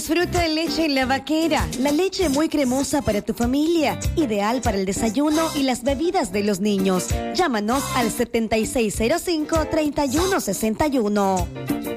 Disfruta de leche en la vaquera, la leche muy cremosa para tu familia, ideal para el desayuno y las bebidas de los niños. Llámanos al 7605-3161.